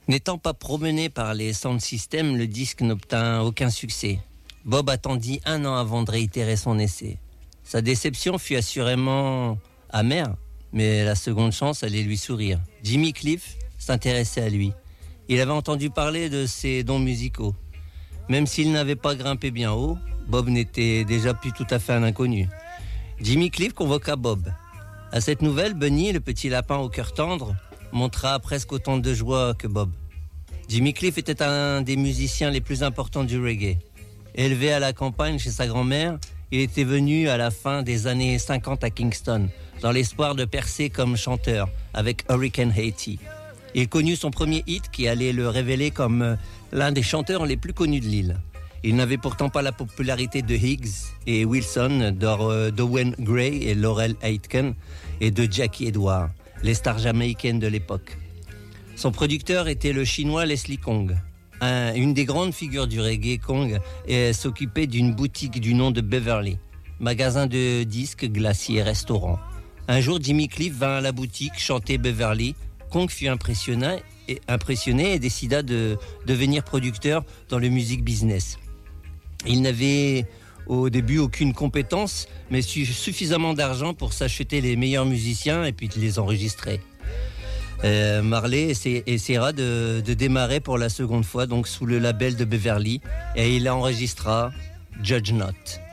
N'étant pas promené par les sound systems, le disque n'obtint aucun succès. Bob attendit 1 an avant de réitérer son essai. Sa déception fut assurément amère, mais la seconde chance allait lui sourire. Jimmy Cliff s'intéressait à lui. Il avait entendu parler de ses dons musicaux. Même s'il n'avait pas grimpé bien haut, Bob n'était déjà plus tout à fait un inconnu. Jimmy Cliff convoqua Bob. À cette nouvelle, Bunny, le petit lapin au cœur tendre, montra presque autant de joie que Bob. Jimmy Cliff était un des musiciens les plus importants du reggae. Élevé à la campagne chez sa grand-mère, il était venu à la fin des années 50 à Kingston, dans l'espoir de percer comme chanteur avec Hurricane Haiti. Il connut son premier hit qui allait le révéler comme l'un des chanteurs les plus connus de l'île. Il n'avait pourtant pas la popularité de Higgs et Wilson, d'Owen Gray et Laurel Aitken et de Jackie Edward, les stars jamaïcaines de l'époque. Son producteur était le chinois Leslie Kong. Une des grandes figures du reggae, Kong s'occupait d'une boutique du nom de Beverly, magasin de disques, glaciers et restaurants. Un jour, Jimmy Cliff vint à la boutique chanter Beverly. Kong fut impressionné et décida de devenir producteur dans le music business. Il n'avait au début aucune compétence, mais suffisamment d'argent pour s'acheter les meilleurs musiciens et puis de les enregistrer. Marley essaiera de démarrer pour la seconde fois donc sous le label de Beverly et il enregistra Judge Not.